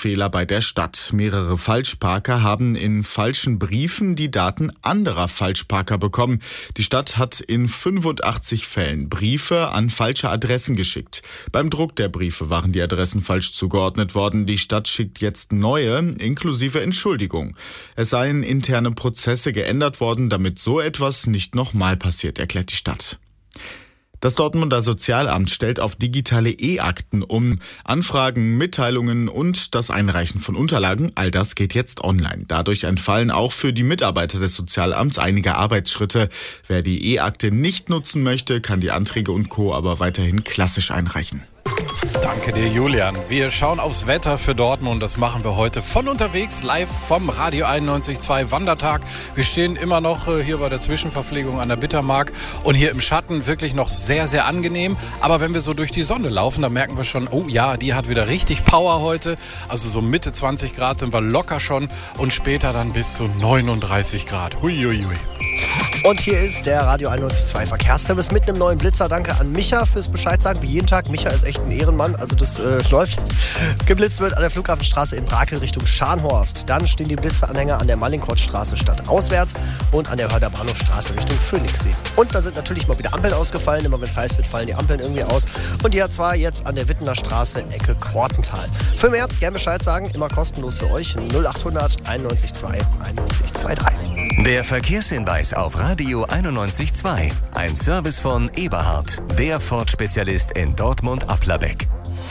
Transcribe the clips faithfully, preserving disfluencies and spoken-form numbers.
Fehler bei der Stadt. Mehrere Falschparker haben in falschen Briefen die Daten anderer Falschparker bekommen. Die Stadt hat in fünfundachtzig Fällen Briefe an falsche Adressen geschickt. Beim Druck der Briefe waren die Adressen falsch zugeordnet worden. Die Stadt schickt jetzt neue, inklusive Entschuldigung. Es seien interne Prozesse geändert worden, damit so etwas nicht nochmal passiert, erklärt die Stadt. Das Dortmunder Sozialamt stellt auf digitale E-Akten um. Anfragen, Mitteilungen und das Einreichen von Unterlagen, all das geht jetzt online. Dadurch entfallen auch für die Mitarbeiter des Sozialamts einige Arbeitsschritte. Wer die E-Akte nicht nutzen möchte, kann die Anträge und Co. aber weiterhin klassisch einreichen. Danke dir, Julian. Wir schauen aufs Wetter für Dortmund. Das machen wir heute von unterwegs, live vom Radio einundneunzig Komma zwei Wandertag. Wir stehen immer noch hier bei der Zwischenverpflegung an der Bittermark und hier im Schatten wirklich noch sehr, sehr angenehm. Aber wenn wir so durch die Sonne laufen, dann merken wir schon, oh ja, die hat wieder richtig Power heute. Also so Mitte zwanzig Grad sind wir locker schon und später dann bis zu neununddreißig Grad. Huiuiui. Und hier ist der Radio einundneunzig Komma zwei Verkehrsservice mit einem neuen Blitzer. Danke an Micha fürs Bescheid sagen, wie jeden Tag. Micha ist echt ein Ehrenmann, also das äh, läuft. Geblitzt wird an der Flughafenstraße in Brakel Richtung Scharnhorst. Dann stehen die Blitzeranhänger an der Mallinckrodtstraße stadtauswärts und an der Hörder Bahnhofstraße Richtung Phoenixsee. Und da sind natürlich mal wieder Ampeln ausgefallen. Immer wenn es heiß wird, fallen die Ampeln irgendwie aus. Und die hat zwar jetzt an der Wittener Straße Ecke Kortental. Für mehr gerne Bescheid sagen, immer kostenlos für euch. null achthundert einundneunzig Komma zwei einundneunzig Komma drei. Der Verkehrshinweis auf Radio einundneunzig Komma zwei. Ein Service von Eberhard, der Ford-Spezialist in Dortmund-Applerbeck.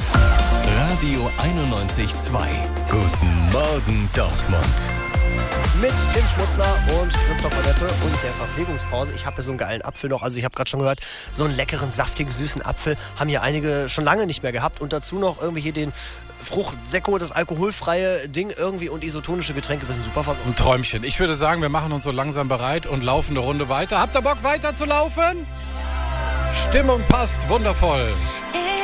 Radio einundneunzig Komma zwei. Guten Morgen, Dortmund. Mit Tim Schmutzler und Christopher Deppe und der Verpflegungspause. Ich habe hier so einen geilen Apfel noch. Also ich habe gerade schon gehört, so einen leckeren, saftigen, süßen Apfel haben hier einige schon lange nicht mehr gehabt. Und dazu noch irgendwie hier den Fruchtsekko, das alkoholfreie Ding irgendwie und isotonische Getränke. Wir sind super versorgt. Ein Träumchen. Ich würde sagen, wir machen uns so langsam bereit und laufen eine Runde weiter. Habt ihr Bock weiter zu laufen? Stimmung passt, wundervoll.